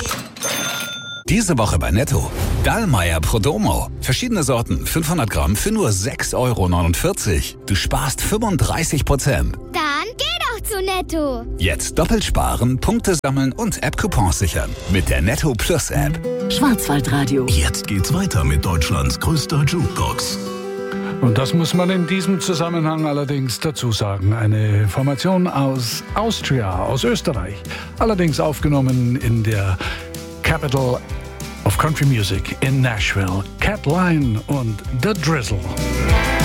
Diese Woche bei Netto. Dallmayr Prodomo. Verschiedene Sorten, 500 Gramm für nur 6,49 Euro. Du sparst 35%. Dann geh doch zu Netto. Jetzt doppelt sparen, Punkte sammeln und App-Coupons sichern. Mit der Netto Plus App. Schwarzwaldradio. Jetzt geht's weiter mit Deutschlands größter Jukebox. Und das muss man in diesem Zusammenhang allerdings dazu sagen. Eine Formation aus Austria, aus Österreich. Allerdings aufgenommen in der Capital of Country Music in Nashville. Cat Line und The Drizzle.